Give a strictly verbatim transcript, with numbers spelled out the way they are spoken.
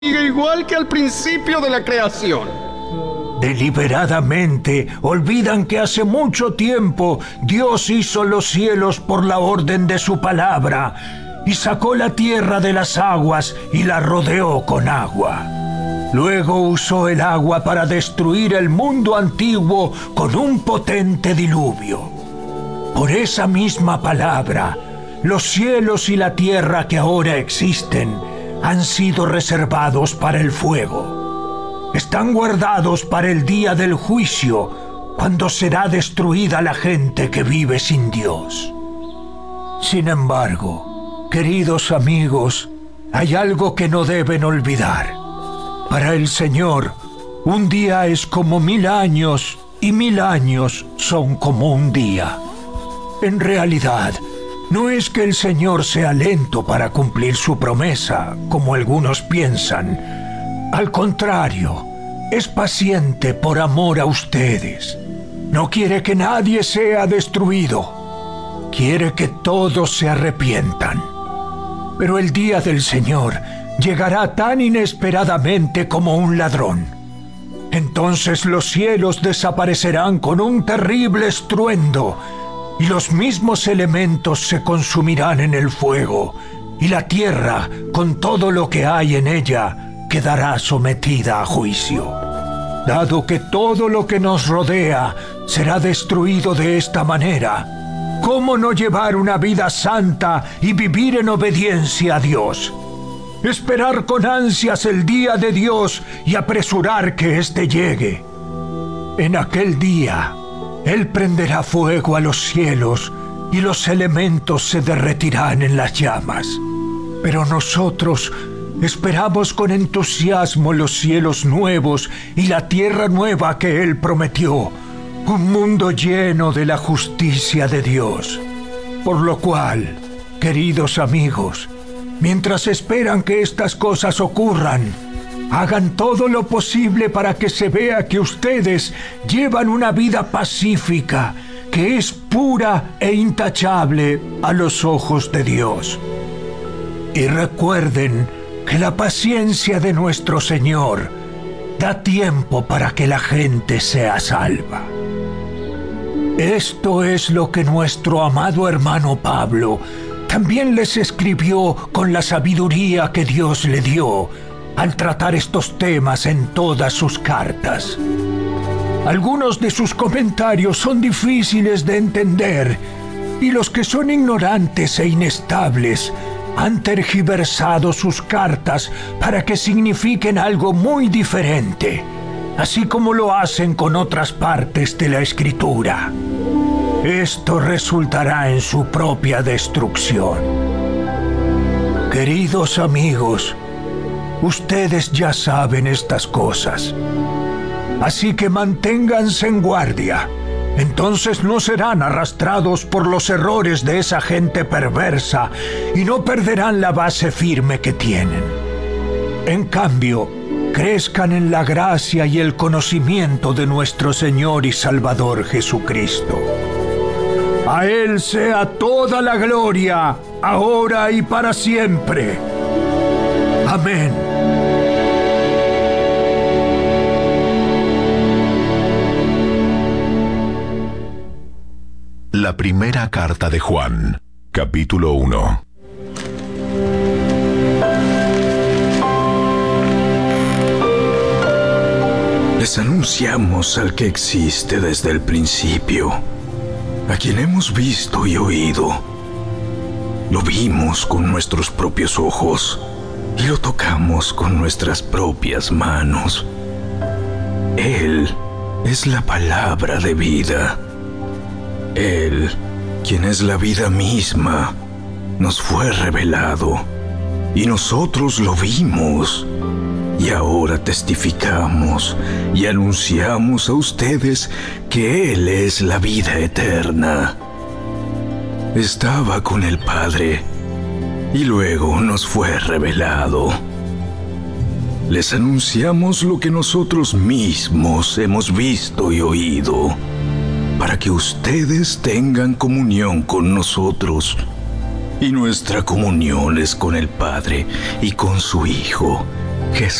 igual que al principio de la creación. Deliberadamente olvidan que hace mucho tiempo Dios hizo los cielos por la orden de su palabra y sacó la tierra de las aguas y la rodeó con agua. Luego usó el agua para destruir el mundo antiguo con un potente diluvio. Por esa misma palabra, los cielos y la tierra que ahora existen han sido reservados para el fuego. Están guardados para el día del juicio, cuando será destruida la gente que vive sin Dios. Sin embargo, queridos amigos, hay algo que no deben olvidar. Para el Señor, un día es como mil años y mil años son como un día. En realidad, no es que el Señor sea lento para cumplir su promesa, como algunos piensan. Al contrario, es paciente por amor a ustedes. No quiere que nadie sea destruido. Quiere que todos se arrepientan. Pero el día del Señor llegará tan inesperadamente como un ladrón. Entonces los cielos desaparecerán con un terrible estruendo, y los mismos elementos se consumirán en el fuego, y la tierra, con todo lo que hay en ella, quedará sometida a juicio. Dado que todo lo que nos rodea será destruido de esta manera, ¿cómo no llevar una vida santa y vivir en obediencia a Dios? Esperar con ansias el día de Dios y apresurar que éste llegue. En aquel día, Él prenderá fuego a los cielos y los elementos se derretirán en las llamas. Pero nosotros esperamos con entusiasmo los cielos nuevos y la tierra nueva que Él prometió, un mundo lleno de la justicia de Dios. Por lo cual, queridos amigos, mientras esperan que estas cosas ocurran, hagan todo lo posible para que se vea que ustedes llevan una vida pacífica, que es pura e intachable a los ojos de Dios. Y recuerden que la paciencia de nuestro Señor da tiempo para que la gente sea salva. Esto es lo que nuestro amado hermano Pablo también les escribió con la sabiduría que Dios le dio al tratar estos temas en todas sus cartas. Algunos de sus comentarios son difíciles de entender, y los que son ignorantes e inestables han tergiversado sus cartas para que signifiquen algo muy diferente, así como lo hacen con otras partes de la Escritura. Esto resultará en su propia destrucción. Queridos amigos, ustedes ya saben estas cosas. Así que manténganse en guardia. Entonces no serán arrastrados por los errores de esa gente perversa y no perderán la base firme que tienen. En cambio, crezcan en la gracia y el conocimiento de nuestro Señor y Salvador Jesucristo. A Él sea toda la gloria, ahora y para siempre. Amén. La primera carta de Juan, capítulo uno. Les anunciamos al que existe desde el principio, a quien hemos visto y oído. Lo vimos con nuestros propios ojos y lo tocamos con nuestras propias manos. Él es la palabra de vida. Él, quien es la vida misma, nos fue revelado y nosotros lo vimos. Y ahora testificamos y anunciamos a ustedes que Él es la vida eterna. Estaba con el Padre y luego nos fue revelado. Les anunciamos lo que nosotros mismos hemos visto y oído, para que ustedes tengan comunión con nosotros. Y nuestra comunión es con el Padre y con su Hijo,